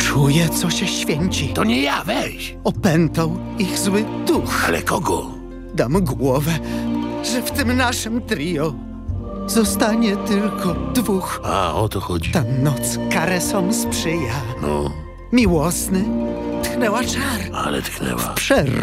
Czuję, co się święci. To nie ja, weź. Opętał ich zły duch. Ale kogo? Dam głowę, że w tym naszym trio zostanie tylko dwóch. A, o to chodzi. Ta noc karesom sprzyja. No, Miłosny tchnęła czar. ale tknęła. Przerw